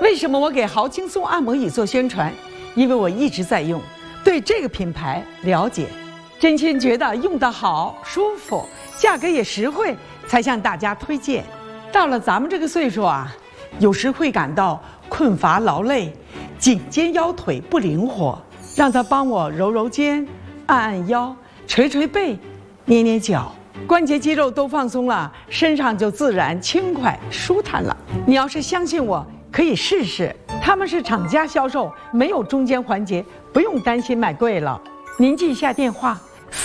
为什么我给豪轻松按摩椅做宣传？因为我一直在用，对这个品牌了解，真心觉得用得好、舒服，价格也实惠，才向大家推荐。到了咱们这个岁数啊，有时会感到困乏劳累，颈肩腰腿不灵活，让他帮我揉揉肩、按按腰、捶捶背、捏捏脚，关节肌肉都放松了，身上就自然轻快舒坦了。你要是相信我，可以试试。他们是厂家销售，没有中间环节，不用担心买贵了。您记一下电话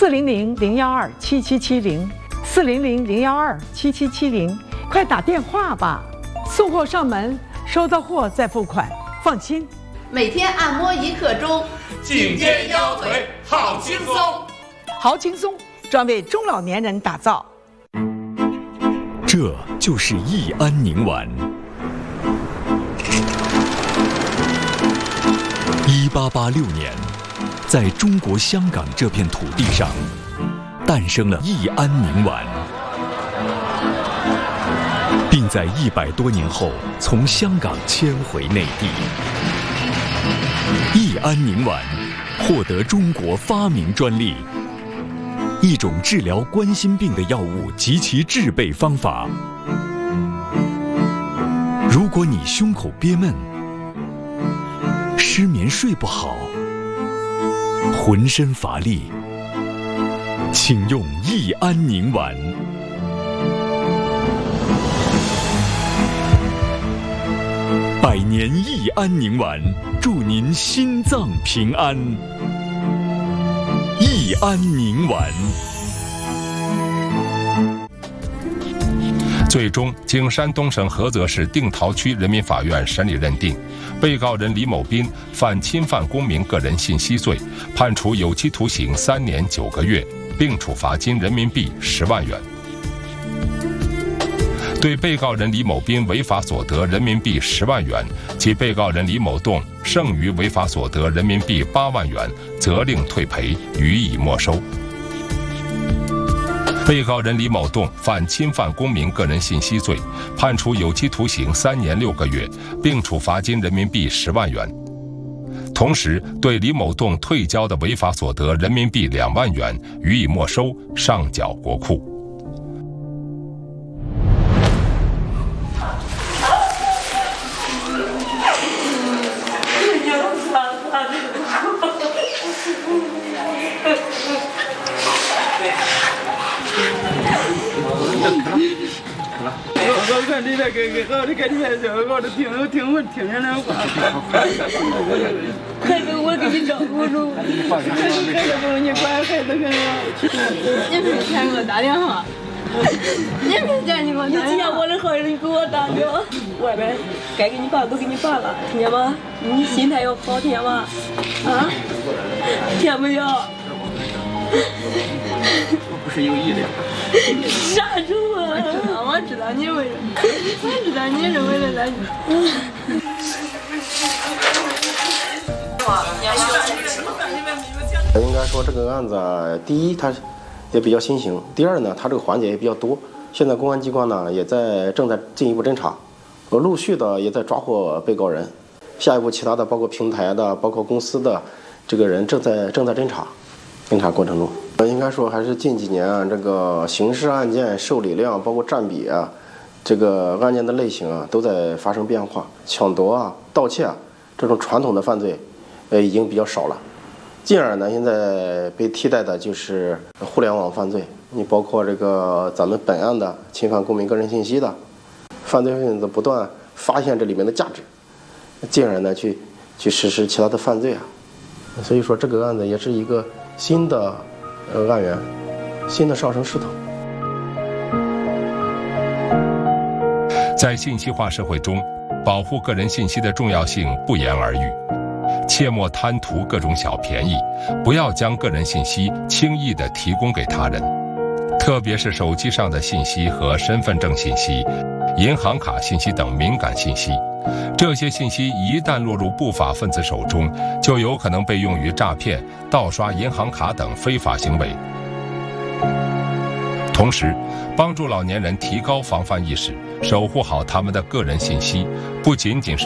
：400-012-7770，400-012-7770，快打电话吧。送货上门，收到货再付款，放心。 每天按摩1刻钟， 颈肩腰腿好轻松。 好轻松，专为中老年人打造。 这就是益安宁丸。1886年，在中国香港这片土地上，诞生了益安宁丸，并在100多年后从香港迁回内地。益安宁丸获得中国发明专利，一种治疗冠心病的药物及其制备方法。如果你胸口憋闷、失眠睡不好、浑身乏力，请用益安宁丸。100年益安宁丸，祝您心脏平安。益安宁丸。 最终，经山东省菏泽市定陶区人民法院审理认定，被告人李某斌犯侵犯公民个人信息罪，判处有期徒刑3年9个月，并处罚金人民币10万元。对被告人李某斌违法所得人民币10万元及被告人李某栋剩余违法所得人民币8万元，责令退赔，予以没收。被告人李某栋犯侵犯公民个人信息罪，判处有期徒刑3年6个月，并处罚金人民币10万元。同时，对李某栋退交的违法所得人民币2万元予以没收，上缴国库。 我看这边给好的看这边这好的听见那话，孩子我给你照顾住，孩子不你管孩子干啥？你没钱给我打电话，你没钱你给我打电话。你我的孩子你给我打电话，外边该给你发都给你发了，听见吗？你心态要好，听见吗？啊？听没有？ 我不是有意的。 傻猪啊！我知道你为了，我知道你是为了咱。 应该说这个案子，第一它也比较新型，第二呢，它这个环节也比较多。现在公安机关呢正在进一步侦查，陆续的也在抓获被告人。下一步其他的包括平台的、包括公司的这个人正在侦查。侦查过程中，应该说还是近几年啊，这个刑事案件受理量包括占比啊，这个案件的类型啊都在发生变化，抢夺啊、盗窃啊这种传统的犯罪，已经比较少了。进而呢，现在被替代的就是互联网犯罪，你包括这个咱们本案的侵犯公民个人信息的，犯罪分子不断发现这里面的价值，进而呢去实施其他的犯罪啊。所以说这个案子也是一个新的案源，新的上升势头。 在信息化社会中，保护个人信息的重要性不言而喻。切莫贪图各种小便宜，不要将个人信息轻易地提供给他人，特别是手机上的信息和身份证信息、银行卡信息等敏感信息。这些信息一旦落入不法分子手中，就有可能被用于诈骗、盗刷银行卡等非法行为。同时，帮助老年人提高防范意识，守护好他们的个人信息，不仅仅是